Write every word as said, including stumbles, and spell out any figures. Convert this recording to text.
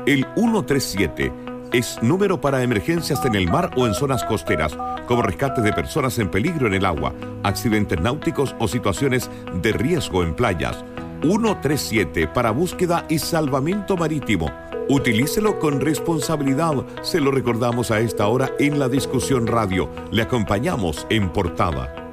El ciento treinta y siete es número para emergencias en el mar o en zonas costeras, como rescate de personas en peligro en el agua, accidentes náuticos o situaciones de riesgo en playas. ciento treinta y siete para búsqueda y salvamento marítimo. Utilícelo con responsabilidad. Se lo recordamos a esta hora en la discusión radio. Le acompañamos en portada.